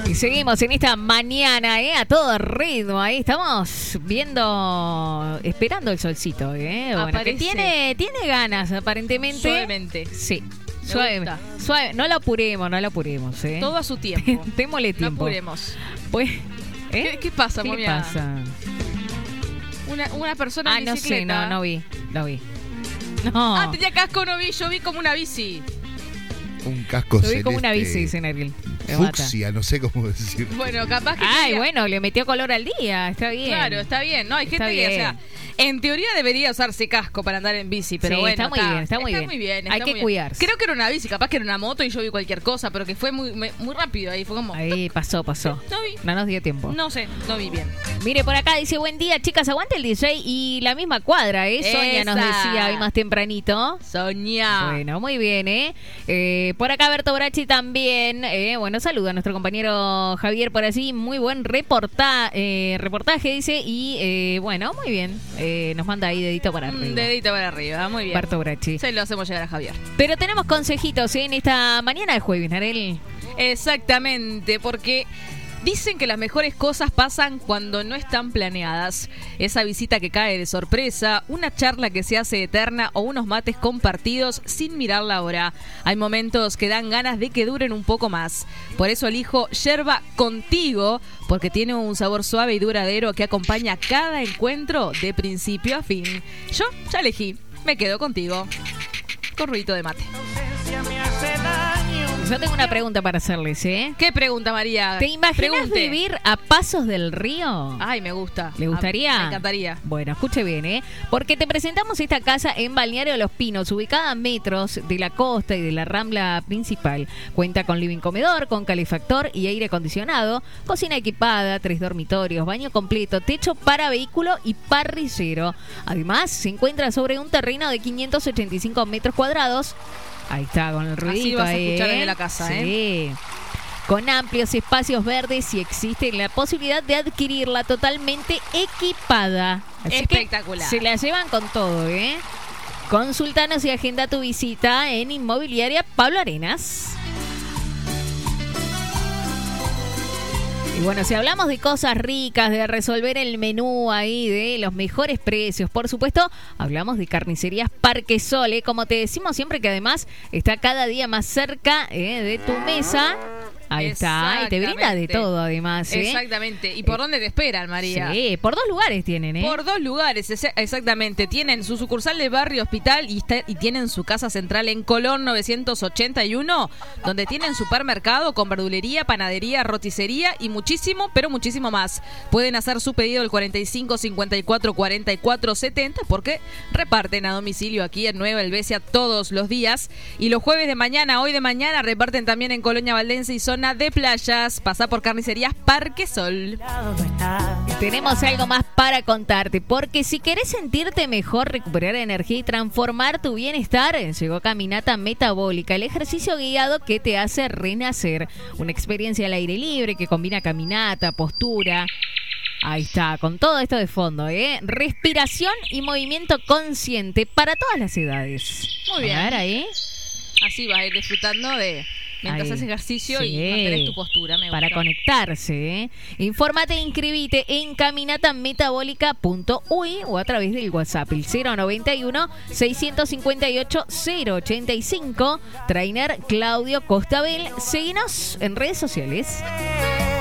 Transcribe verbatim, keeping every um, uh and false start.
Y seguimos en esta mañana, ¿eh? A todo ritmo. Ahí estamos viendo, esperando el solcito, ¿eh? Bueno, que tiene, tiene ganas, aparentemente. Suavemente. Sí. Suave, suave. No lo apuremos, no lo apuremos, ¿eh? Todo a su tiempo. Démosle tiempo. No apuremos. Pues, ¿eh? ¿Qué, ¿Qué pasa, ¿Qué momia? pasa? Una, una persona ah, en no bicicleta. sé, no, no vi, no vi. No. Ah, tenía casco, no vi, yo vi como una bici. Un casco Yo celeste. vi como una bici, dice Neril. Fucsia, no sé cómo decirlo. Bueno, capaz que... Ay, tenía... bueno, le metió color al día, está bien. Claro, está bien. No, hay está gente bien. que, o sea, en teoría debería usarse casco para andar en bici, pero sí, bueno, está muy está, bien, está muy está bien. Muy bien hay está que muy cuidarse. Bien. Creo que era una bici, capaz que era una moto y yo vi cualquier cosa, pero que fue muy muy rápido ahí, fue como... Ahí pasó, pasó. No vi. No nos dio tiempo. No sé, no vi bien. Mire, por acá dice, buen día, chicas, aguante el D J y la misma cuadra, ¿eh? Sonia Esa. nos decía hoy más tempranito. Soñá. Bueno, muy bien, ¿eh? eh por acá Berto Brachi también, eh, bueno, saluda a nuestro compañero Javier por así, muy buen reporta, eh, reportaje, dice, y eh, bueno, muy bien, eh, nos manda ahí dedito para arriba. Un dedito para arriba, muy bien. Berto Brachi. Se lo hacemos llegar a Javier. Pero tenemos consejitos, ¿eh? En esta mañana de jueves, Narel. Exactamente, porque... dicen que las mejores cosas pasan cuando no están planeadas. Esa visita que cae de sorpresa, una charla que se hace eterna o unos mates compartidos sin mirar la hora. Hay momentos que dan ganas de que duren un poco más. Por eso elijo Yerba Contigo, porque tiene un sabor suave y duradero que acompaña cada encuentro de principio a fin. Yo ya elegí, me quedo contigo. Con ruidito de mate. Yo tengo una pregunta para hacerles, ¿eh? ¿Qué pregunta, María? ¿Te imaginas Pregunte. vivir a pasos del río? Ay, me gusta. ¿Le gustaría? Ah, me encantaría. Bueno, escuche bien, ¿eh? Porque te presentamos esta casa en Balneario de los Pinos, ubicada a metros de la costa y de la rambla principal. Cuenta con living comedor, con calefactor y aire acondicionado, cocina equipada, tres dormitorios, baño completo, techo para vehículo y parrillero. Además, se encuentra sobre un terreno de quinientos ochenta y cinco metros cuadrados. Ahí está, con el ruidito. Así vas a ahí, escuchar ¿eh? desde la casa, sí. ¿eh? Con amplios espacios verdes y existe la posibilidad de adquirirla totalmente equipada. Así espectacular. Se la llevan con todo, ¿eh? Consultanos y agenda tu visita en Inmobiliaria Pablo Arenas. Y bueno, si hablamos de cosas ricas, de resolver el menú ahí, de los mejores precios, por supuesto, hablamos de Carnicerías Parque Sol, ¿eh? Como te decimos siempre, que además está cada día más cerca, ¿eh? De tu mesa. Ahí está, y te brinda de todo además, ¿eh? Exactamente. ¿Y por Eh, dónde te esperan, María? Sí, por dos lugares tienen, ¿eh? Por dos lugares, ex- exactamente. Tienen su sucursal de Barrio Hospital y, está, y tienen su casa central en Colón novecientos ochenta y uno, donde tienen supermercado con verdulería, panadería, roticería y muchísimo, pero muchísimo más. Pueden hacer su pedido al cuarenta y cinco cincuenta y cuatro cuarenta y cuatro setenta porque reparten a domicilio aquí en Nueva Helvecia todos los días. Y los jueves de mañana, hoy de mañana, reparten también en Colonia Valdense y zona de playas. Pasá por Carnicerías Parque Sol. Tenemos algo más para contarte, porque si querés sentirte mejor, recuperar energía y transformar tu bienestar, llegó Caminata Metabólica, el ejercicio guiado que te hace renacer. Una experiencia al aire libre que combina caminata, postura. Ahí está, con todo esto de fondo, ¿eh? Respiración y movimiento consciente para todas las edades. Muy bien. A ver, ahí. Así vas a ir disfrutando de... mientras Ahí. haces ejercicio Sí. y mantenés tu postura. Me Para gusta. conectarse, ¿eh? Infórmate e inscribite en caminata metabólica punto u i o a través del WhatsApp, el cero noventa y uno, seiscientos cincuenta y ocho, cero ochenta y cinco. Trainer Claudio Costabel. Seguinos en redes sociales.